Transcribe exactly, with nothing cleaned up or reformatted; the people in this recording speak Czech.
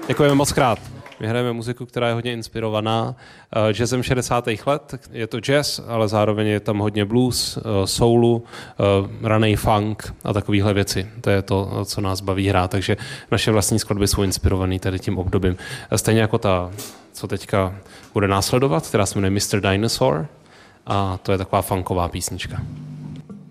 Děkujeme moc krát. My hrajeme muziku, která je hodně inspirovaná uh, jazzem šedesátých let. Je to jazz, ale zároveň je tam hodně blues, uh, soulu, uh, ranej funk a takovéhle věci. To je to, co nás baví hrát. Takže naše vlastní skladby jsou inspirované tady tím obdobím. Stejně jako ta, co teďka bude následovat, která se jmenuje mister Dinosaur. A to je taková funková písnička.